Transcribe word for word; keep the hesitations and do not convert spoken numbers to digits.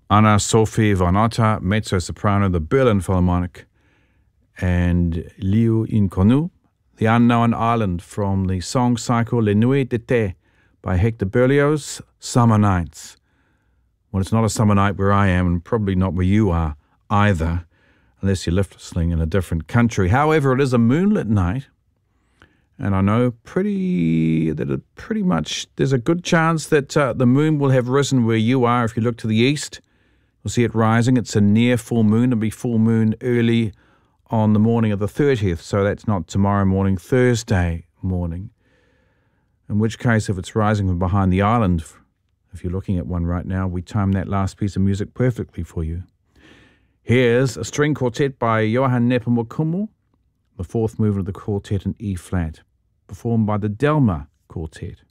Anna Sophie von Otter, mezzo-soprano, the Berlin Philharmonic, and Liu Inconnu, The Unknown Island, from the song cycle Les Nuits d'été by Hector Berlioz, Summer Nights. Well, it's not a summer night where I am, and probably not where you are either, unless you're listening in a different country. However, it is a moonlit night, and I know pretty that it pretty much there's a good chance that uh, the moon will have risen where you are. If you look to the east, you'll see it rising. It's a near full moon. It'll be full moon early on the morning of the thirtieth, so that's not tomorrow morning, Thursday morning. In which case, if it's rising from behind the island, if you're looking at one right now, we timed that last piece of music perfectly for you. Here's a string quartet by Johann Nepomuk, the fourth movement of the quartet in E-flat, performed by the Delmer Quartet.